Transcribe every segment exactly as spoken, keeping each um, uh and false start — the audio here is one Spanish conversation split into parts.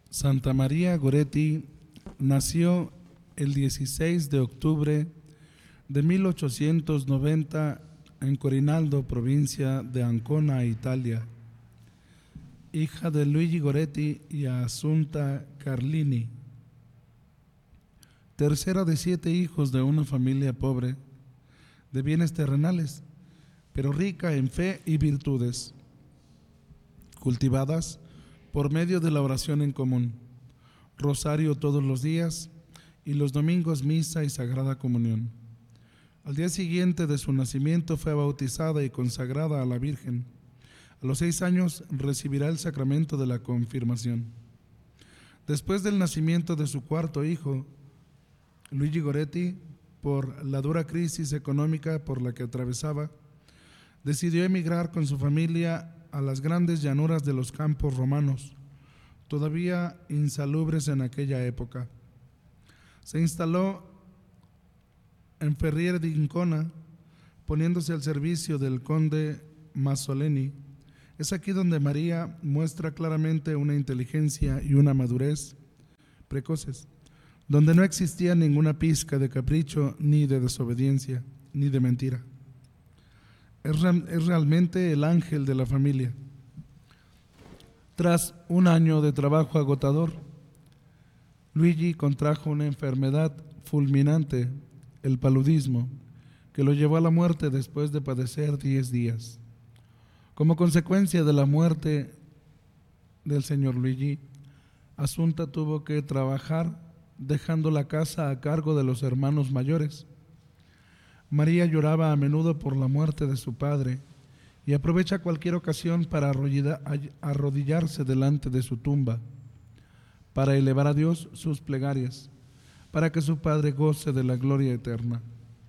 Santa María Goretti nació el dieciséis de octubre de mil ochocientos noventa en Corinaldo, provincia de Ancona, Italia, hija de Luigi Goretti y Assunta Carlini, tercera de siete hijos de una familia pobre, de bienes terrenales, pero rica en fe y virtudes, cultivadas por medio de la oración en común, rosario todos los días y los domingos misa y sagrada comunión. Al día siguiente de su nacimiento fue bautizada y consagrada a la Virgen. A los seis años recibirá el sacramento de la confirmación. Después del nacimiento de su cuarto hijo, Luigi Goretti, por la dura crisis económica por la que atravesaba, decidió emigrar con su familia a las grandes llanuras de los campos romanos, todavía insalubres en aquella época. Se instaló en Ferriere di Ancona, poniéndose al servicio del conde Masoleni. Es aquí donde María muestra claramente una inteligencia y una madurez precoces, donde no existía ninguna pizca de capricho, ni de desobediencia, ni de mentira. Es, es realmente el ángel de la familia. Tras un año de trabajo agotador, Luigi contrajo una enfermedad fulminante, el paludismo, que lo llevó a la muerte después de padecer diez días. Como consecuencia de la muerte del señor Luigi, Assunta tuvo que trabajar dejando la casa a cargo de los hermanos mayores. María lloraba a menudo por la muerte de su padre y aprovecha cualquier ocasión para arrodillarse delante de su tumba, para elevar a Dios sus plegarias, para que su padre goce de la gloria eterna.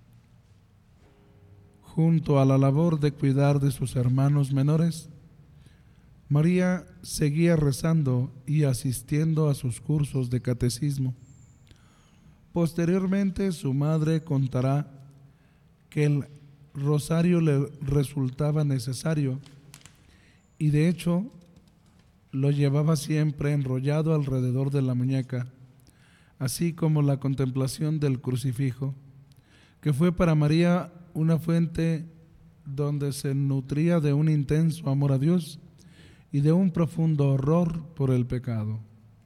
Junto a la labor de cuidar de sus hermanos menores, María seguía rezando y asistiendo a sus cursos de catecismo. Posteriormente, su madre contará que el rosario le resultaba necesario y de hecho lo llevaba siempre enrollado alrededor de la muñeca, así como la contemplación del crucifijo, que fue para María una fuente donde se nutría de un intenso amor a Dios y de un profundo horror por el pecado.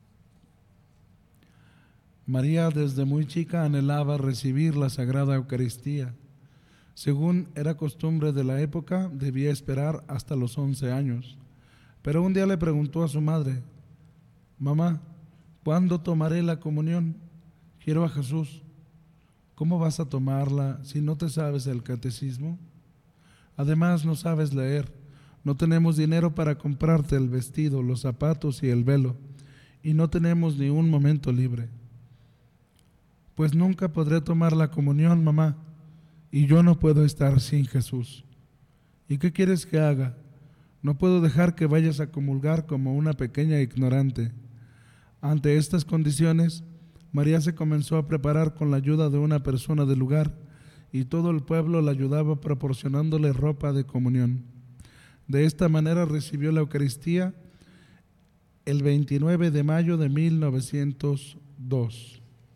María desde muy chica anhelaba recibir la Sagrada Eucaristía. Según era costumbre de la época, debía esperar hasta los once años. Pero un día le preguntó a su madre: mamá, ¿cuándo tomaré la comunión? Quiero a Jesús. ¿Cómo vas a tomarla si no te sabes el catecismo? Además no sabes leer. No tenemos dinero para comprarte el vestido, los zapatos y el velo, y no tenemos ni un momento libre. Pues nunca podré tomar la comunión, mamá, y yo no puedo estar sin Jesús. ¿Y qué quieres que haga? No puedo dejar que vayas a comulgar como una pequeña ignorante. Ante estas condiciones, María se comenzó a preparar con la ayuda de una persona del lugar, y todo el pueblo la ayudaba proporcionándole ropa de comunión. De esta manera recibió la Eucaristía el veintinueve de mayo de mil novecientos dos.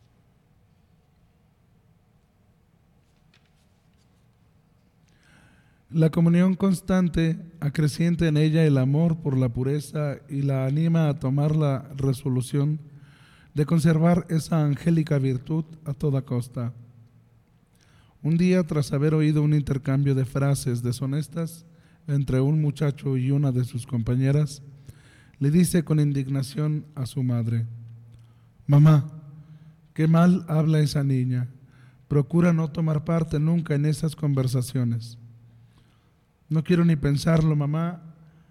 La comunión constante acrecienta en ella el amor por la pureza y la anima a tomar la resolución de conservar esa angélica virtud a toda costa. Un día, tras haber oído un intercambio de frases deshonestas entre un muchacho y una de sus compañeras, le dice con indignación a su madre: mamá, qué mal habla esa niña. Procura no tomar parte nunca en esas conversaciones. No quiero ni pensarlo, mamá,